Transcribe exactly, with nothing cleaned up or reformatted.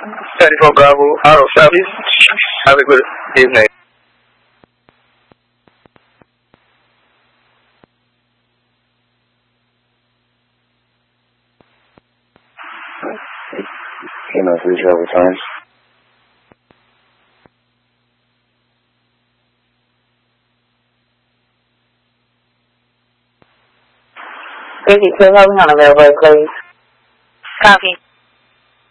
seventy-four Bravo, Auto Southeast. Have a good evening. Came out three travel times. Thank you. Still having on available, please. Copy.